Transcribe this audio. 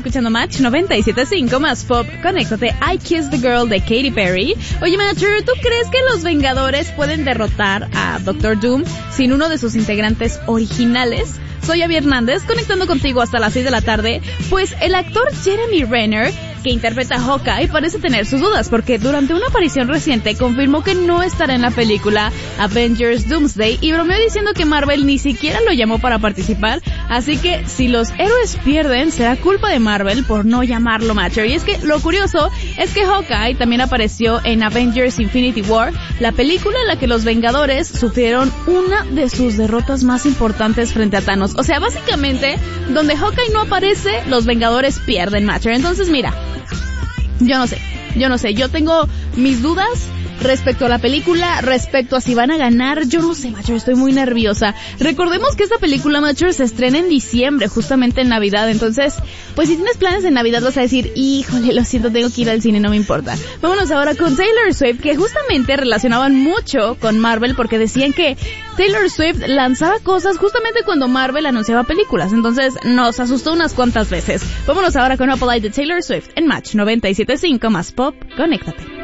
escuchando Match 97.5 más Pop. Conéctate. I Kissed the Girl de Katy Perry. Oye, Matcher, ¿tú crees que los Vengadores pueden derrotar a Doctor Doom sin uno de sus integrantes originales? Soy Abby Hernández, conectando contigo hasta las 6 de la tarde. Pues el actor Jeremy Renner, que interpreta a Hawkeye, parece tener sus dudas, porque durante una aparición reciente confirmó que no estará en la película Avengers Doomsday y bromeó diciendo que Marvel ni siquiera lo llamó para participar, así que si los héroes pierden, será culpa de Marvel por no llamarlo, Matcher. Y es que lo curioso es que Hawkeye también apareció en Avengers Infinity War, la película en la que los Vengadores sufrieron una de sus derrotas más importantes frente a Thanos. O sea, básicamente, donde Hawkeye no aparece, los Vengadores pierden, Matcher. Entonces, mira, yo no sé, yo tengo mis dudas respecto a la película, respecto a si van a ganar, yo no sé, Matcher, estoy muy nerviosa. Recordemos que esta película, Matcher, se estrena en diciembre, justamente en Navidad, entonces, pues si tienes planes en Navidad vas a decir, híjole, lo siento, tengo que ir al cine, no me importa. Vámonos ahora con Taylor Swift, que justamente relacionaban mucho con Marvel, porque decían que Taylor Swift lanzaba cosas justamente cuando Marvel anunciaba películas, entonces nos asustó unas cuantas veces. Vámonos ahora con Apple Light de Taylor Swift en Match 97.5 más Pop. Conéctate.